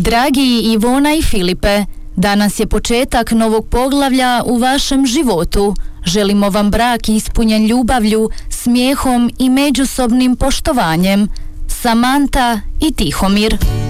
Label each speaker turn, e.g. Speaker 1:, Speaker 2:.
Speaker 1: Dragi Ivona i Filipe, danas je početak novog poglavlja u vašem životu. Želimo vam brak ispunjen ljubavlju, smijehom i međusobnim poštovanjem. Samanta i Tihomir.